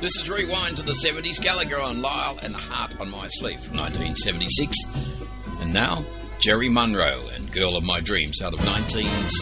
This is Rewind to the 70s. Gallagher on Lyle and Heart on My Sleeve from 1976. And now, Jerry Monroe and Girl of My Dreams out of 1970.